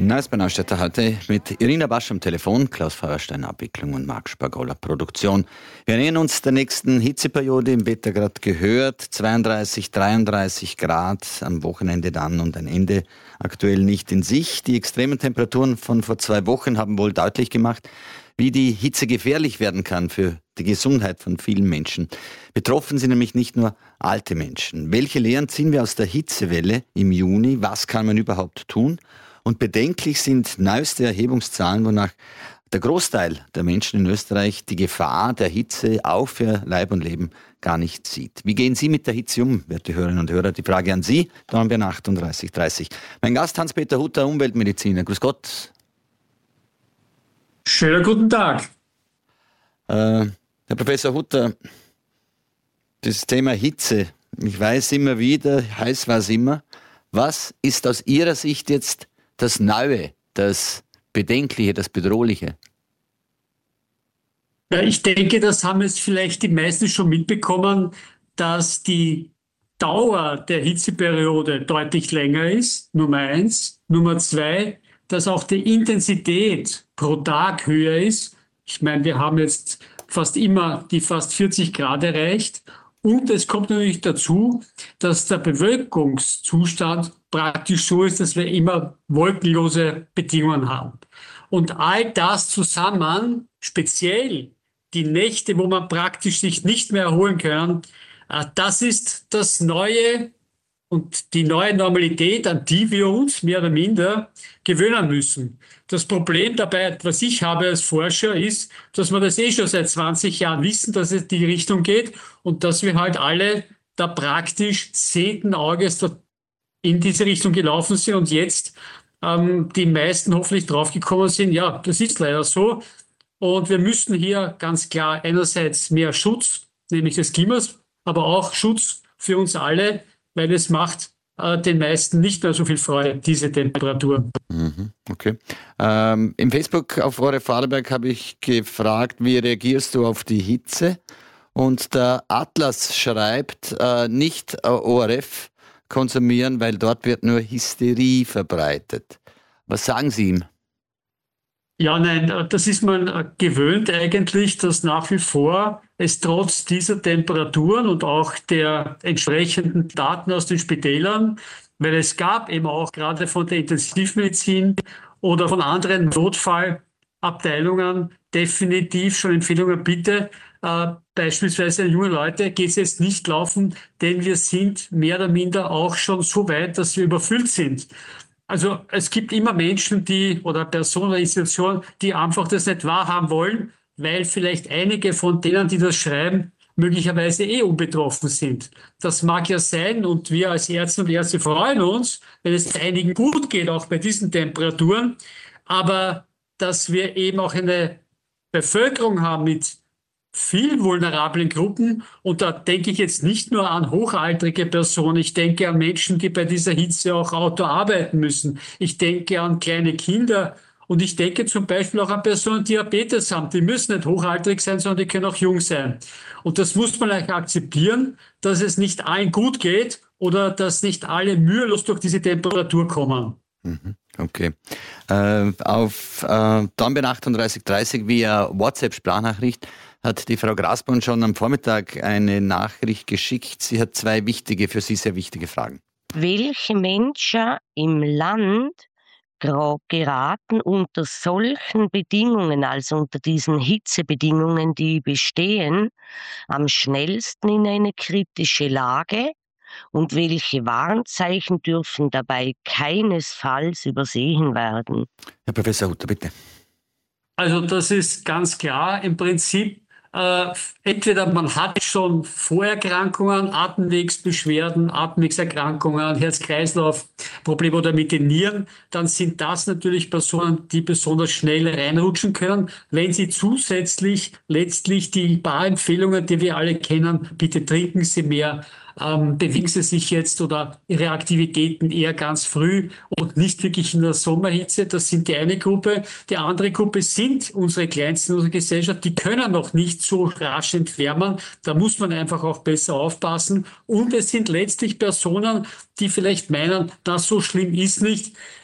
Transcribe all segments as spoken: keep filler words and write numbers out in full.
Neues bei Neustädter heute mit Irina Basch am Telefon, Klaus Feuerstein Abwicklung und Marc Spagola Produktion. Wir nähern uns der nächsten Hitzeperiode, im Wetter gerade gehört, zweiunddreißig, dreiunddreißig Grad, am Wochenende dann und ein Ende aktuell nicht in Sicht. Die extremen Temperaturen von vor zwei Wochen haben wohl deutlich gemacht, wie die Hitze gefährlich werden kann für die Gesundheit von vielen Menschen. Betroffen sind nämlich nicht nur alte Menschen. Welche Lehren ziehen wir aus der Hitzewelle im Juni? Was kann man überhaupt tun? Und bedenklich sind neueste Erhebungszahlen, wonach der Großteil der Menschen in Österreich die Gefahr der Hitze auch für Leib und Leben gar nicht sieht. Wie gehen Sie mit der Hitze um, werte Hörerinnen und Hörer? Die Frage an Sie, Dornbirn achtunddreißig dreißig. Mein Gast Hans-Peter Hutter, Umweltmediziner. Grüß Gott. Schönen guten Tag. Äh, Herr Professor Hutter, das Thema Hitze, ich weiß immer wieder, heiß war es immer. Was ist aus Ihrer Sicht jetzt das Neue, das Bedenkliche, das Bedrohliche? Ja, ich denke, das haben jetzt vielleicht die meisten schon mitbekommen, dass die Dauer der Hitzeperiode deutlich länger ist, Nummer eins. Nummer zwei, dass auch die Intensität pro Tag höher ist. Ich meine, wir haben jetzt fast immer die fast vierzig Grad erreicht. Und es kommt natürlich dazu, dass der Bewölkungszustand praktisch so ist, dass wir immer wolkenlose Bedingungen haben. Und all das zusammen, speziell die Nächte, wo man praktisch sich nicht mehr erholen kann, das ist das Neue und die neue Normalität, an die wir uns mehr oder minder gewöhnen müssen. Das Problem dabei, was ich habe als Forscher, ist, dass wir das eh schon seit zwanzig Jahren wissen, dass es die Richtung geht und dass wir halt alle da praktisch sehenden Auges in diese Richtung gelaufen sind und jetzt ähm, die meisten hoffentlich draufgekommen sind, ja, das ist leider so. Und wir müssen hier ganz klar einerseits mehr Schutz, nämlich des Klimas, aber auch Schutz für uns alle, weil es macht äh, den meisten nicht mehr so viel Freude, diese Temperaturen. Mhm, okay. Ähm, Im Facebook auf Ore Vorarlberg habe ich gefragt, wie reagierst du auf die Hitze? Und der Atlas schreibt, äh, nicht äh, O R F konsumieren, weil dort wird nur Hysterie verbreitet. Was sagen Sie ihm? Ja, nein, das ist man gewöhnt eigentlich, dass nach wie vor es trotz dieser Temperaturen und auch der entsprechenden Daten aus den Spitälern, weil es gab eben auch gerade von der Intensivmedizin oder von anderen Notfallabteilungen definitiv schon Empfehlungen, bitte, äh, beispielsweise junge Leute, geht es jetzt nicht laufen, denn wir sind mehr oder minder auch schon so weit, dass wir überfüllt sind. Also es gibt immer Menschen, die oder Personen oder Institutionen, die einfach das nicht wahrhaben wollen, weil vielleicht einige von denen, die das schreiben, möglicherweise eh unbetroffen sind. Das mag ja sein und wir als Ärzte und Ärzte freuen uns, wenn es einigen gut geht, auch bei diesen Temperaturen. Aber dass wir eben auch eine Bevölkerung haben mit vielen vulnerablen Gruppen, und da denke ich jetzt nicht nur an hochaltrige Personen, ich denke an Menschen, die bei dieser Hitze auch Auto arbeiten müssen. Ich denke an kleine Kinder und ich denke zum Beispiel auch an Personen, die Diabetes haben. Die müssen nicht hochaltrig sein, sondern die können auch jung sein. Und das muss man eigentlich akzeptieren, dass es nicht allen gut geht oder dass nicht alle mühelos durch diese Temperatur kommen. Okay. Äh, auf äh, Dornbirn achtunddreißig dreißig via WhatsApp-Sprachnachricht hat die Frau Grasborn schon am Vormittag eine Nachricht geschickt. Sie hat zwei wichtige, für Sie sehr wichtige Fragen. Welche Menschen im Land geraten unter solchen Bedingungen, also unter diesen Hitzebedingungen, die bestehen, am schnellsten in eine kritische Lage? Und welche Warnzeichen dürfen dabei keinesfalls übersehen werden? Herr Professor Hutter, bitte. Also das ist ganz klar im Prinzip, äh, entweder man hat schon Vorerkrankungen, Atemwegsbeschwerden, Atemwegserkrankungen, Herz-Kreislauf-Probleme oder mit den Nieren, dann sind das natürlich Personen, die besonders schnell reinrutschen können. Wenn sie zusätzlich letztlich die paar Empfehlungen, die wir alle kennen, bitte trinken Sie mehr, ähm, bewegen Sie sich jetzt oder Ihre Aktivitäten eher ganz früh und nicht wirklich in der Sommerhitze. Das sind die eine Gruppe. Die andere Gruppe sind unsere Kleinsten in unserer Gesellschaft. Die können noch nicht so rasch entwärmen. Da muss man einfach auch besser aufpassen. Und es sind letztlich Personen, die vielleicht meinen, das so schlimm ist nicht.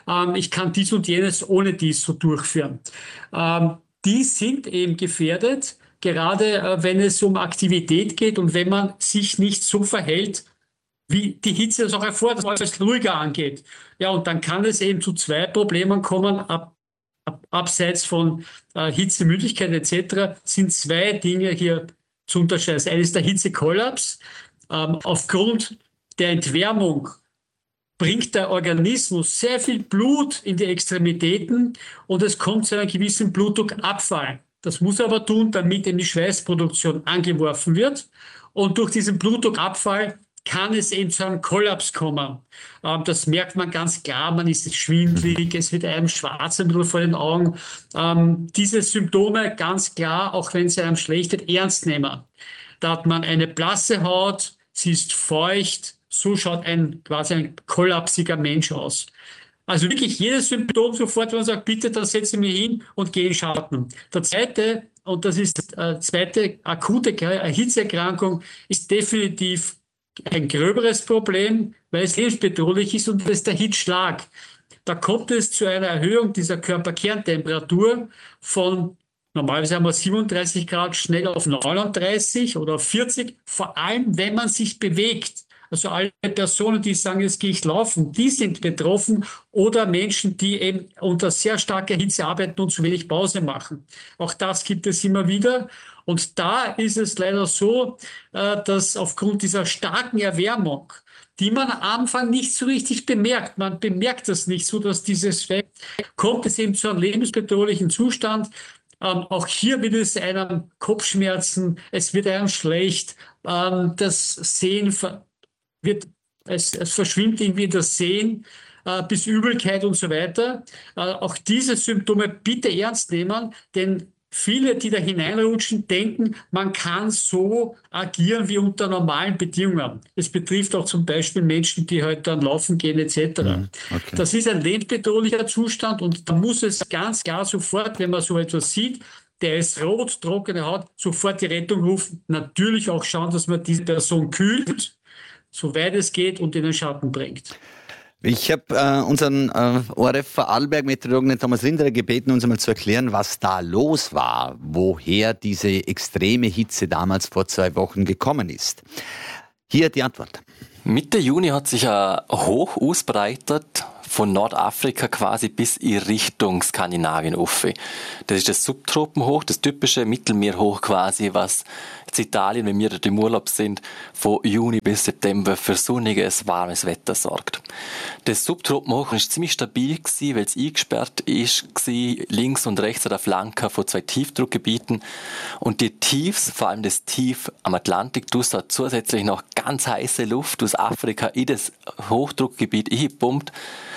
ähm, ich kann dies und jenes ohne dies so durchführen. Ähm, die sind eben gefährdet, gerade äh, wenn es um Aktivität geht und wenn man sich nicht so verhält, wie die Hitze das auch erfordert, dass man es ruhiger angeht. Ja, und dann kann es eben zu zwei Problemen kommen. Ab, ab, abseits von äh, Hitzemüdigkeit et cetera sind zwei Dinge hier zu unterscheiden. Das eine ist der Hitzekollaps. Ähm, aufgrund der Entwärmung bringt der Organismus sehr viel Blut in die Extremitäten und es kommt zu einem gewissen Blutdruckabfall. Das muss er aber tun, damit eben die Schweißproduktion angeworfen wird. Und durch diesen Blutdruckabfall kann es eben zu einem Kollaps kommen. Ähm, das merkt man ganz klar, man ist schwindelig, es wird einem schwarz ein bisschen vor den Augen. Ähm, diese Symptome ganz klar, auch wenn es einem schlecht wird, ernst nehmen. Da hat man eine blasse Haut, sie ist feucht, so schaut ein quasi ein kollapsiger Mensch aus. Also wirklich jedes Symptom sofort, wenn man sagt, bitte, dann setze ich mich hin und gehe in Schatten. Der zweite, und das ist die zweite akute Hitzeerkrankung, ist definitiv ein gröberes Problem, weil es lebensbedrohlich ist und das ist der Hitzschlag. Da kommt es zu einer Erhöhung dieser Körperkerntemperatur von normalerweise haben wir siebenunddreißig Grad schnell auf neununddreißig oder auf vierzig, vor allem wenn man sich bewegt. Also alle Personen, die sagen, jetzt gehe ich laufen, die sind betroffen oder Menschen, die eben unter sehr starker Hitze arbeiten und zu wenig Pause machen. Auch das gibt es immer wieder. Und da ist es leider so, dass aufgrund dieser starken Erwärmung, die man am Anfang nicht so richtig bemerkt, man bemerkt das nicht so, dass dieses kommt es eben zu einem lebensbedrohlichen Zustand. Ähm, auch hier wird es einem Kopfschmerzen, es wird einem schlecht, ähm, das Sehen ver wird, es, es verschwimmt irgendwie das Sehen, äh, bis Übelkeit und so weiter. Äh, auch diese Symptome bitte ernst nehmen, denn viele, die da hineinrutschen, denken, man kann so agieren wie unter normalen Bedingungen. Es betrifft auch zum Beispiel Menschen, die halt dann laufen gehen et cetera. Mhm, okay. Das ist ein lebensbedrohlicher Zustand und da muss es ganz klar sofort, wenn man so etwas sieht, der ist rot, trockene Haut, sofort die Rettung rufen. Natürlich auch schauen, dass man diese Person kühlt, soweit es geht, und in den Schatten bringt. Ich habe äh, unseren äh, O R F Vorarlberg-Meteorologen Thomas Rinderer gebeten, uns einmal zu erklären, was da los war, woher diese extreme Hitze damals vor zwei Wochen gekommen ist. Hier die Antwort. Mitte Juni hat sich ein Hoch ausbreitet, von Nordafrika quasi bis in Richtung Skandinavien auf. Das ist das Subtropenhoch, das typische Mittelmeerhoch quasi, was in Italien, wenn wir dort im Urlaub sind, von Juni bis September für sonniges, warmes Wetter sorgt. Das Subtropenhoch war ziemlich stabil gewesen, weil es eingesperrt ist, links und rechts an der Flanke von zwei Tiefdruckgebieten. Und die Tiefs, vor allem das Tief am Atlantik, das hat zusätzlich noch ganz heiße Luft aus Afrika in das Hochdruckgebiet eingepumpt.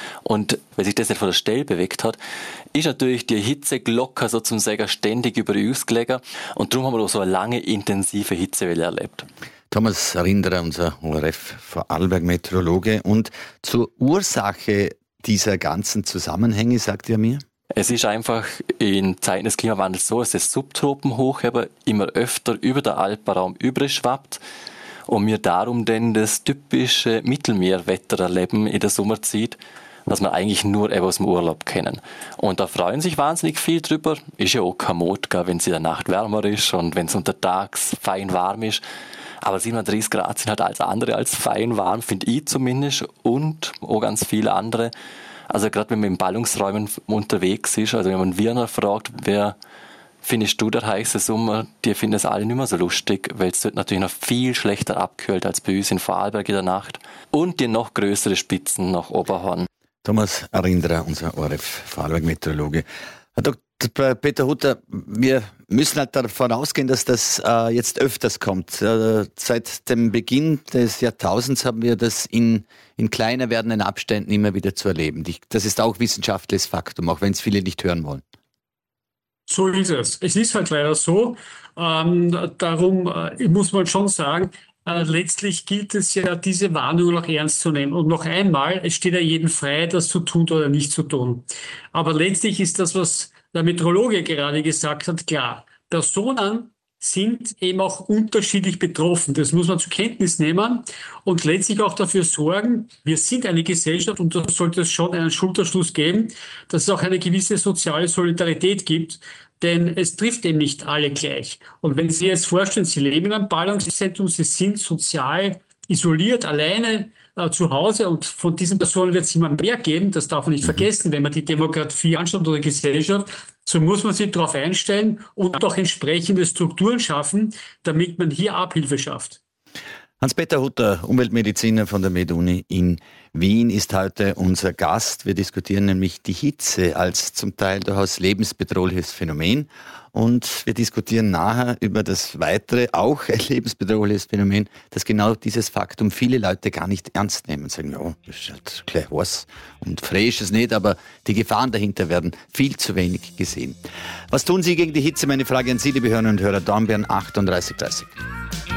Und weil sich das nicht von der Stelle bewegt hat, ist natürlich die Hitzeglocke sozusagen ständig über uns gelegen. Und darum haben wir auch so eine lange, intensive Hitzewelle erlebt. Thomas Rinderer, unser O R F Vorarlberg-Meteorologe. Und zur Ursache dieser ganzen Zusammenhänge, sagt er mir? Es ist einfach in Zeiten des Klimawandels so, dass das Subtropenhoch aber immer öfter über den Alpenraum überschwappt. Und wir darum dann das typische Mittelmeerwetter erleben in der Sommerzeit, was wir eigentlich nur eben aus dem Urlaub kennen. Und da freuen sich wahnsinnig viel drüber. Ist ja auch kein Mot, wenn es in der Nacht wärmer ist und wenn es untertags fein warm ist. Aber siebenunddreißig Grad sind halt alles andere als fein warm, finde ich zumindest. Und auch ganz viele andere. Also gerade wenn man in Ballungsräumen unterwegs ist, also wenn man Wiener fragt, wer findest du der heiße Sommer, die finden es alle nicht mehr so lustig, weil es dort natürlich noch viel schlechter abkühlt als bei uns in Vorarlberg in der Nacht. Und die noch größere Spitzen nach Oberhorn. Thomas Rinderer, unser O R F Vorarlberg-Meteorologe. Herr Doktor Peter Hutter, wir müssen halt davon ausgehen, dass das äh, jetzt öfters kommt. Äh, seit dem Beginn des Jahrtausends haben wir das in, in kleiner werdenden Abständen immer wieder zu erleben. Die, das ist auch wissenschaftliches Faktum, auch wenn es viele nicht hören wollen. So ist es. Es ist halt leider so. Ähm, darum äh, muss man schon sagen, äh, letztlich gilt es ja, diese Warnung noch ernst zu nehmen. Und noch einmal, es steht ja jedem frei, das zu tun oder nicht zu tun. Aber letztlich ist das, was der Meteorologe gerade gesagt hat, klar. Personen, sind eben auch unterschiedlich betroffen. Das muss man zur Kenntnis nehmen und letztlich auch dafür sorgen, wir sind eine Gesellschaft und da sollte es schon einen Schulterschluss geben, dass es auch eine gewisse soziale Solidarität gibt, denn es trifft eben nicht alle gleich. Und wenn Sie jetzt vorstellen, Sie leben in einem Ballungszentrum, Sie sind sozial isoliert, alleine äh, zu Hause und von diesen Personen wird es immer mehr geben, das darf man nicht mhm. vergessen, wenn man die Demografie anschaut oder die Gesellschaft, so muss man sich darauf einstellen und auch entsprechende Strukturen schaffen, damit man hier Abhilfe schafft. Hans-Peter Hutter, Umweltmediziner von der MedUni in Wien, ist heute unser Gast. Wir diskutieren nämlich die Hitze als zum Teil durchaus lebensbedrohliches Phänomen. Und wir diskutieren nachher über das weitere, auch ein lebensbedrohliches Phänomen, dass genau dieses Faktum viele Leute gar nicht ernst nehmen. Sagen, ja, das ist halt gleich heiß und frisch ist es nicht, aber die Gefahren dahinter werden viel zu wenig gesehen. Was tun Sie gegen die Hitze? Meine Frage an Sie, liebe Hörerinnen und Hörer. Dornbirn achtunddreißig dreißig.